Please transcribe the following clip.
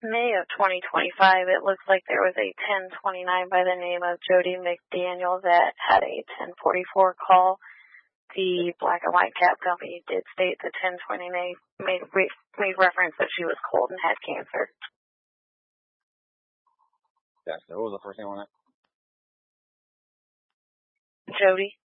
May of 2025, it looks like there was a 1029 by the name of Jody McDaniel that had a 1044 call. The Black and White Cab Company did state the 1029 made reference that she was cold and had cancer. Gotcha. What was the first name on that? Jody.